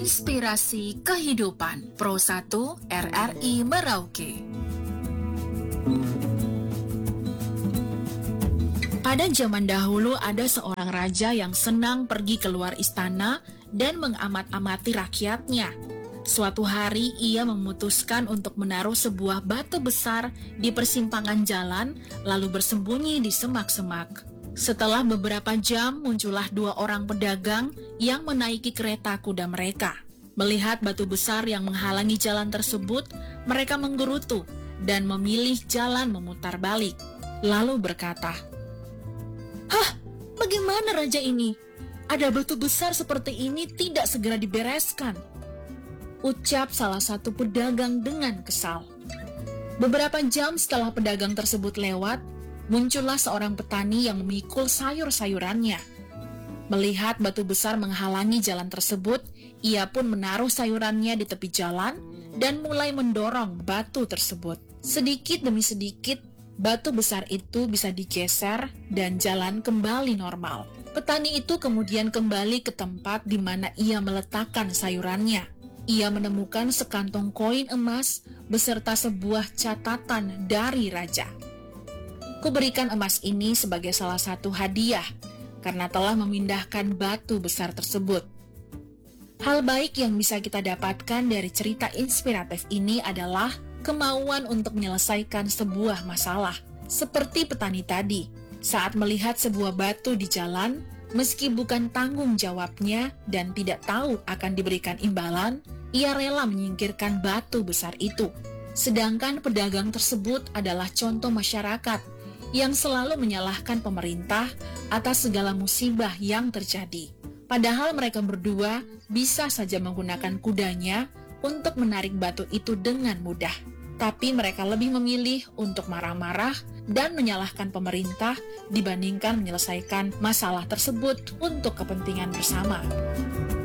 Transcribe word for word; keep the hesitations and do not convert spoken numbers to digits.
Inspirasi Kehidupan Pro satu R R I Merauke. Pada zaman dahulu ada seorang raja yang senang pergi keluar istana dan mengamat-amati rakyatnya. Suatu hari ia memutuskan untuk menaruh sebuah batu besar di persimpangan jalan lalu bersembunyi di semak-semak. Setelah beberapa jam, muncullah dua orang pedagang yang menaiki kereta kuda mereka. Melihat batu besar yang menghalangi jalan tersebut, mereka menggerutu dan memilih jalan memutar balik. Lalu berkata, "Hah, bagaimana raja ini? Ada batu besar seperti ini tidak segera dibereskan," ucap salah satu pedagang dengan kesal. Beberapa jam setelah pedagang tersebut lewat, muncullah seorang petani yang memikul sayur-sayurannya. Melihat batu besar menghalangi jalan tersebut, ia pun menaruh sayurannya di tepi jalan dan mulai mendorong batu tersebut. Sedikit demi sedikit, batu besar itu bisa digeser dan jalan kembali normal. Petani itu kemudian kembali ke tempat di mana ia meletakkan sayurannya. Ia menemukan sekantong koin emas beserta sebuah catatan dari raja. Kuberikan emas ini sebagai salah satu hadiah karena telah memindahkan batu besar tersebut. Hal baik yang bisa kita dapatkan dari cerita inspiratif ini adalah kemauan untuk menyelesaikan sebuah masalah. Seperti petani tadi, saat melihat sebuah batu di jalan, meski bukan tanggung jawabnya dan tidak tahu akan diberikan imbalan, ia rela menyingkirkan batu besar itu. Sedangkan pedagang tersebut adalah contoh masyarakat yang selalu menyalahkan pemerintah atas segala musibah yang terjadi. Padahal mereka berdua bisa saja menggunakan kudanya untuk menarik batu itu dengan mudah. Tapi mereka lebih memilih untuk marah-marah dan menyalahkan pemerintah dibandingkan menyelesaikan masalah tersebut untuk kepentingan bersama.